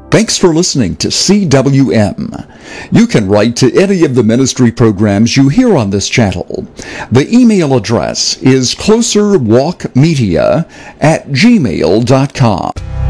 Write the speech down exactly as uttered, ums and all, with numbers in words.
Thanks for listening to C W M. You can write to any of the ministry programs you hear on this channel. The email address is closerwalkmedia at gmail dot com.